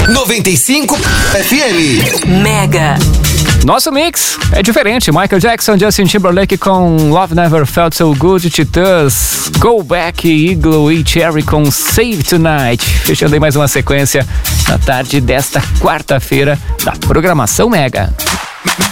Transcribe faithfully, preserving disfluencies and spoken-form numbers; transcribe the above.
noventa e cinco F M. Mega. Nosso mix é diferente. Michael Jackson, Justin Timberlake com Love Never Felt So Good, Titãs, Go Back, Eagle e Cherry com Save Tonight. Fechando aí mais uma sequência na tarde desta quarta-feira da programação Mega.